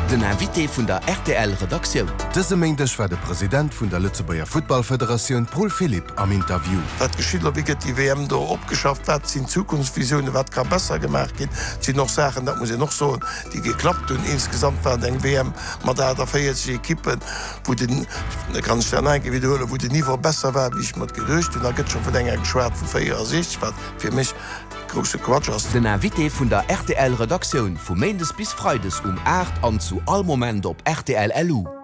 Den Invité vun der RTL-Redaktion. Dëse Mäindech war der Präsident vun der Lützebauer Footballföderation Paul Philipp am Interview. Dat Geschiedler wieket die WM do opgeschafft wat sinn Zukunftsvisionune wat kann besser gemacht gin. Sie noch sagen, dat muss ich noch so die geklappt hun insgesamt waren eng WM mat der feiert sie Kippen, wo den kann ich dann einwiederhole, wo de Niveau besser war wie ich mat gedurcht und da gëtt schon vu enger geschwert vu 4 Sicht wat fir mich große Quatsch aus. Den Invité vun der RTL-Redaktion vu Mendes bis Freudes 8 an zu all Moment op RTL LU.